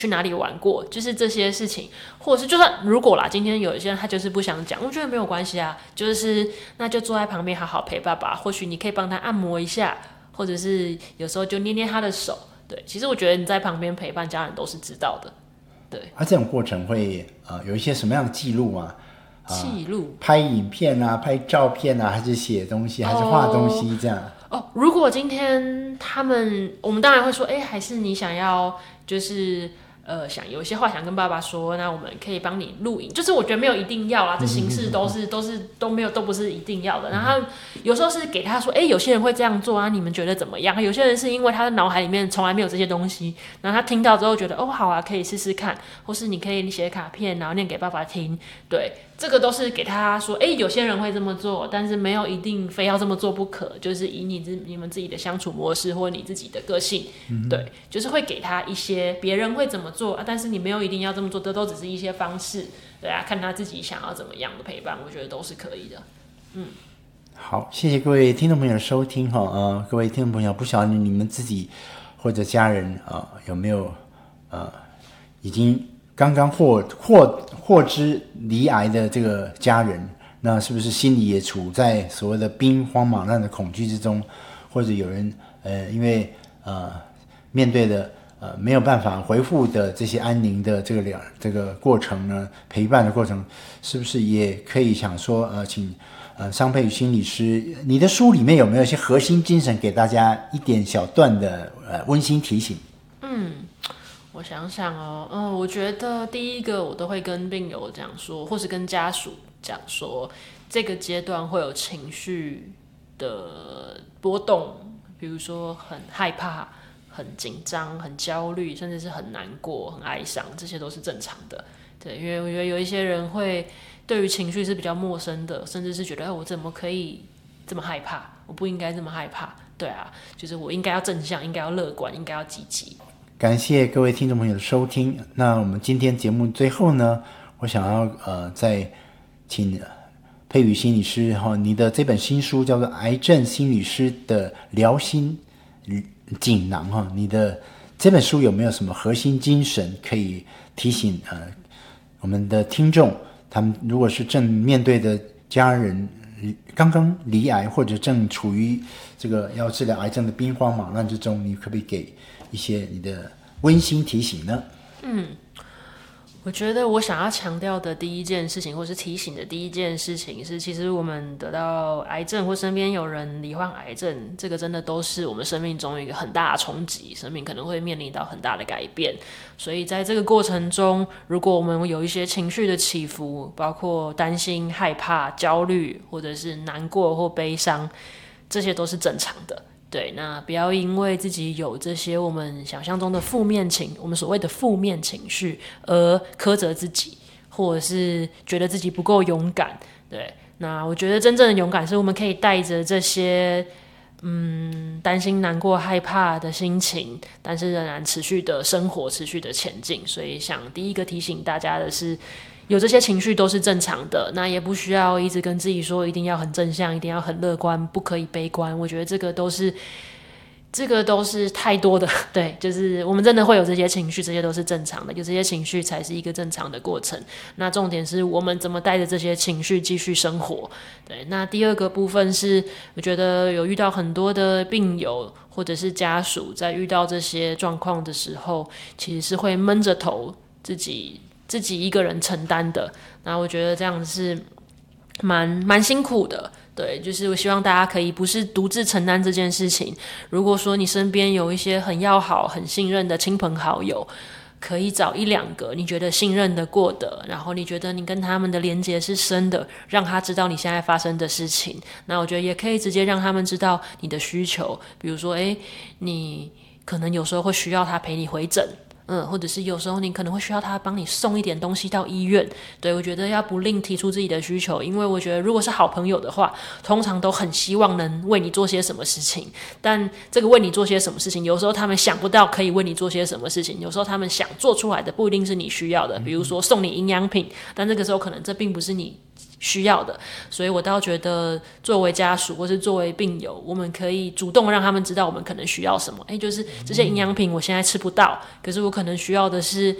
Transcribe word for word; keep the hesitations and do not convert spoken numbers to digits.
去哪里玩过，就是这些事情，或者是就算如果啦，今天有一些人他就是不想讲，我觉得没有关系啊，就是那就坐在旁边好好陪爸爸，或许你可以帮他按摩一下，或者是有时候就捏捏他的手。对，其实我觉得你在旁边陪伴家人都是知道的。对， 而、啊、这种过程会呃有一些什么样的记录吗？ 记录、 啊、拍影片啊，拍照片啊，还是写东西，还是画东西这样？ 哦，如果今天他们，我们当然会说，哎，还是你想要就是。呃，想有一些话想跟爸爸说，那我们可以帮你录影。就是我觉得没有一定要啦，这形式都是都是都没有都不是一定要的。然后有时候是给他说，哎，有些人会这样做啊，你们觉得怎么样？有些人是因为他的脑海里面从来没有这些东西，然后他听到之后觉得，哦，好啊，可以试试看，或是你可以写卡片，然后念给爸爸听。对，这个都是给他说，哎，有些人会这么做，但是没有一定非要这么做不可，就是以你自你们自己的相处模式或你自己的个性，嗯、对，就是会给他一些别人会怎么做。啊、但是你没有一定要这么做，这都只是一些方式，对啊，看他自己想要怎么样的陪伴，我觉得都是可以的。嗯， 好，谢谢各位听众朋友的收听哈。呃，各位听众朋友，不晓得你们自己或者家人啊、呃、有没有呃已经刚刚获获获知罹癌的这个家人，那是不是心里也处在所谓的兵荒马乱的恐惧之中，或者有人呃因为呃面对的。呃，没有办法回复的这些安宁的这个两这个过程呢，陪伴的过程，是不是也可以想说，呃，请呃商佩瑜心理师，你的书里面有没有一些核心精神给大家一点小段的呃温馨提醒？ 嗯，我想想哦，嗯，我觉得第一个我都会跟病友讲说，或是跟家属讲说，这个阶段会有情绪的波动，比如说很害怕。很紧张、很焦虑，甚至是很难过、很哀伤，这些都是正常的。对，因为我觉得有一些人会对于情绪是比较陌生的，甚至是觉得，哎，我怎么可以这么害怕？我不应该这么害怕。对啊，就是我应该要正向，应该要乐观，应该要积极。 感谢各位听众朋友的收听。那我们今天节目最后呢，我想要呃再请佩瑜心理师哈，你的这本新书叫做《癌症心理师的疗心锦囊》哈，你的这本书有没有什么核心精神可以提醒呃我们的听众？他们如果是正面对的家人刚刚罹癌，或者正处于这个要治疗癌症的兵荒马乱之中，你可不可以给一些你的温馨提醒呢？ 嗯。我觉得我想要强调的第一件事情，或是提醒的第一件事情是，其实我们得到癌症或身边有人罹患癌症，这个真的都是我们生命中一个很大的冲击，生命可能会面临到很大的改变。所以在这个过程中，如果我们有一些情绪的起伏，包括担心、害怕、焦虑，或者是难过或悲伤，这些都是正常的。对，那不要因为自己有这些我们想象中的负面情，我们所谓的负面情绪而苛责自己，或者是觉得自己不够勇敢。对，那我觉得真正的勇敢是我们可以带着这些嗯担心、难过、害怕的心情，但是仍然持续的生活，持续的前进。所以想第一个提醒大家的是，有这些情绪都是正常的，那也不需要一直跟自己说一定要很正向，一定要很乐观，不可以悲观。我觉得这个都是这个都是太多的，对，就是我们真的会有这些情绪，这些都是正常的，有这些情绪才是一个正常的过程。那重点是我们怎么带着这些情绪继续生活。对，那第二个部分是，我觉得有遇到很多的病友或者是家属，在遇到这些状况的时候，其实是会闷着头自己。自己一个人承担的，那我觉得这样是蛮蛮辛苦的。对，就是我希望大家可以不是独自承担这件事情。如果说你身边有一些很要好、很信任的亲朋好友，可以找一两个你觉得信任的过的，然后你觉得你跟他们的连结是深的，让他知道你现在发生的事情。那我觉得也可以直接让他们知道你的需求，比如说，诶，你可能有时候会需要他陪你回诊。嗯，或者是有时候你可能会需要他帮你送一点东西到医院。对，我觉得要不吝提出自己的需求，因为我觉得如果是好朋友的话，通常都很希望能为你做些什么事情。但这个为你做些什么事情，有时候他们想不到可以为你做些什么事情，有时候他们想做出来的不一定是你需要的，比如说送你营养品，但这个时候可能这并不是你需要的，所以我倒觉得作为家属或是作为病友，我们可以主动让他们知道我们可能需要什么。哎，就是这些营养品我现在吃不到，可是我可能需要的是